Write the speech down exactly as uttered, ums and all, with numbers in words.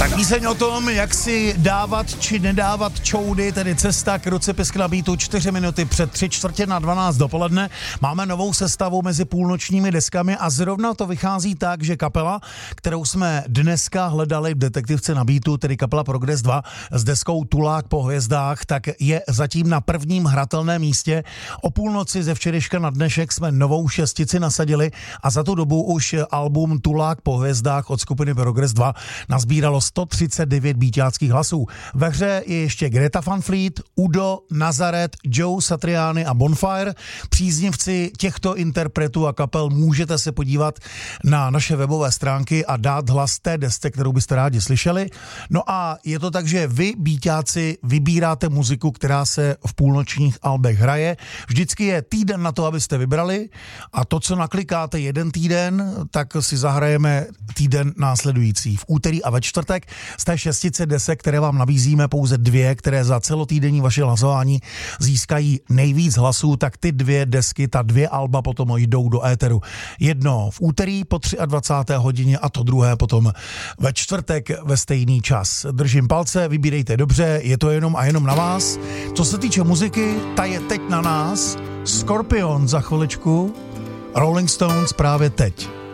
Tak píseň o tom, jak si dávat či nedávat čoudy, tedy cesta k rucepisk na beatu, čtyři minuty před tři čtvrtě na dvanáct dopoledne. Máme novou sestavu mezi půlnočními deskami a zrovna to vychází tak, že kapela, kterou jsme dneska hledali v detektivce na beatu, tedy kapela Progress dva s deskou Tulák po hvězdách, tak je zatím na prvním hratelném místě. O půlnoci ze včerejška na dnešek jsme novou šestici nasadili a za tu dobu už album Tulák po hvězdách od skupiny Progress dva nazbíralo sto třicet devět beatáckých hlasů. Ve hře je ještě Greta Van Fleet, Udo, Nazaret, Joe Satriani a Bonfire. Příznivci těchto interpretů a kapel můžete se podívat na naše webové stránky a dát hlas té desce, kterou byste rádi slyšeli. No a je to tak, že vy, beatáci, vybíráte muziku, která se v půlnočních albech hraje. Vždycky je týden na to, abyste vybrali a to, co naklikáte jeden týden, tak si zahrajeme týden následující. V úterý a ve čtvrtek z té šestice desek, které vám nabízíme, pouze dvě, které za celotýdenní vaše hlasování získají nejvíc hlasů, tak ty dvě desky, ta dvě alba potom jdou do éteru. Jedno v úterý po dvacáté třetí hodině a to druhé potom ve čtvrtek ve stejný čas. Držím palce, vybírejte dobře, je to jenom a jenom na vás. Co se týče muziky, ta je teď na nás. Scorpion za chviličku, Rolling Stones právě teď.